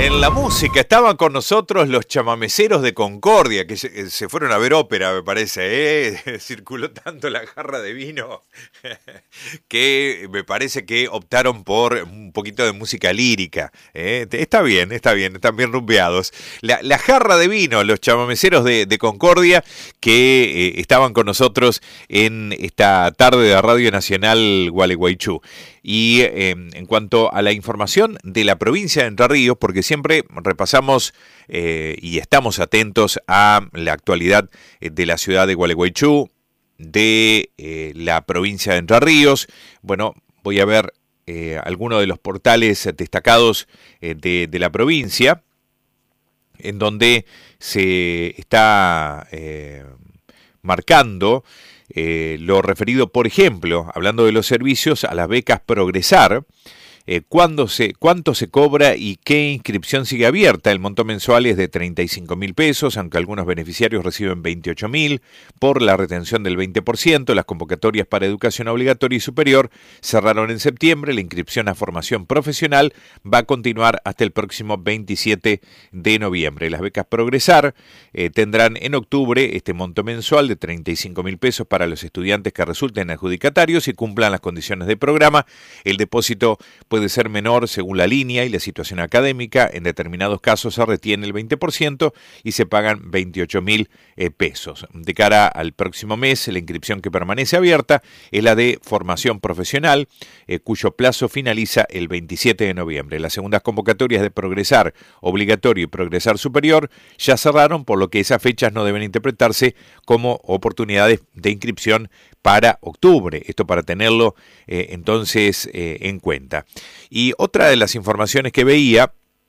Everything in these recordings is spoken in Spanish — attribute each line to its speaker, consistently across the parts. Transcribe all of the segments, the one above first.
Speaker 1: En la música estaban con nosotros los chamameceros de Concordia, que se fueron a ver ópera, me parece, circuló tanto la jarra de vino que me parece que optaron por un poquito de música lírica. Está bien, están bien rumbeados. La jarra de vino, los chamameceros de Concordia, que estaban con nosotros en esta tarde de Radio Nacional Gualeguaychú. Y en cuanto a la información de la provincia de Entre Ríos, porque siempre repasamos y estamos atentos a la actualidad de la ciudad de Gualeguaychú, de la provincia de Entre Ríos. Bueno, voy a ver algunos de los portales destacados de la provincia, en donde se está marcando lo referido, por ejemplo, hablando de los servicios, a las becas Progresar. ¿Cuánto se cobra y qué inscripción sigue abierta? El monto mensual es de 35.000 pesos, aunque algunos beneficiarios reciben 28.000 por la retención del 20%. Las convocatorias para educación obligatoria y superior cerraron en septiembre. La inscripción a formación profesional va a continuar hasta el próximo 27 de noviembre. Las becas Progresar tendrán en octubre este monto mensual de 35.000 pesos para los estudiantes que resulten adjudicatarios y cumplan las condiciones de programa. El depósito puede ser menor según la línea y la situación académica. En determinados casos se retiene el 20% y se pagan 28.000 pesos. De cara al próximo mes, la inscripción que permanece abierta es la de formación profesional, cuyo plazo finaliza el 27 de noviembre. Las segundas convocatorias de Progresar obligatorio y Progresar superior ya cerraron, por lo que esas fechas no deben interpretarse como oportunidades de inscripción para octubre. Esto para tenerlo entonces en cuenta. Y otra de las informaciones que veía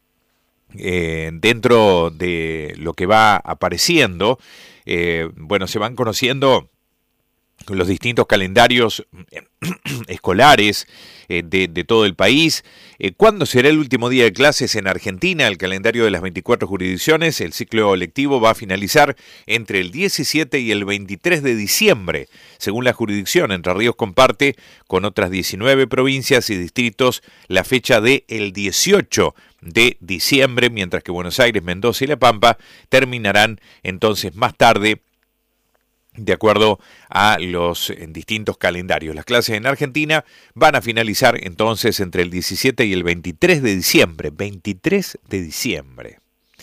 Speaker 1: dentro de lo que va apareciendo, se van conociendo los distintos calendarios escolares de todo el país. ¿Cuándo será el último día de clases en Argentina? El calendario de las 24 jurisdicciones, el ciclo lectivo va a finalizar entre el 17 y el 23 de diciembre. Según la jurisdicción, Entre Ríos comparte con otras 19 provincias y distritos la fecha del 18 de diciembre, mientras que Buenos Aires, Mendoza y La Pampa terminarán entonces más tarde, de acuerdo a los distintos calendarios. Las clases en Argentina van a finalizar entonces entre el 17 y el 23 de diciembre. 23 de diciembre.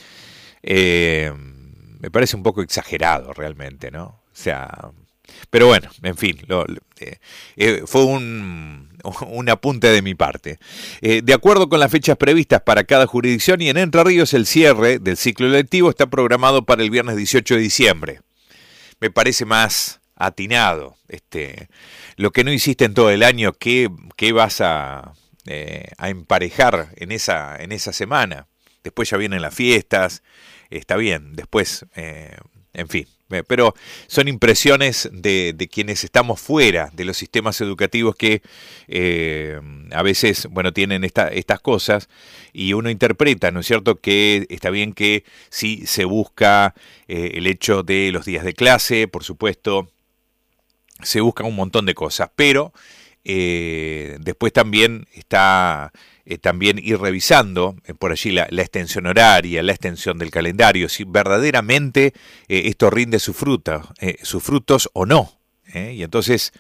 Speaker 1: Me parece un poco exagerado realmente, ¿no? O sea, pero bueno, en fin, fue un apunte de mi parte. De acuerdo con las fechas previstas para cada jurisdicción y en Entre Ríos, el cierre del ciclo lectivo está programado para el viernes 18 de diciembre. Me parece más atinado. Lo que no hiciste en todo el año, ¿qué vas a emparejar en esa semana? Después ya vienen las fiestas, está bien, después, en fin. Pero son impresiones de quienes estamos fuera de los sistemas educativos que a veces, tienen estas cosas y uno interpreta, ¿no es cierto?, que está bien que sí se busca el hecho de los días de clase, por supuesto, se busca un montón de cosas, pero después también está también ir revisando por allí la extensión horaria, la extensión del calendario, si verdaderamente esto rinde sus frutos o no. Y entonces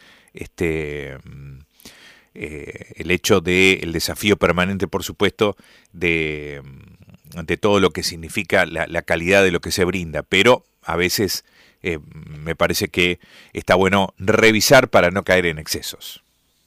Speaker 1: el hecho del desafío permanente, por supuesto, de todo lo que significa la calidad de lo que se brinda, pero a veces me parece que está bueno revisar para no caer en excesos.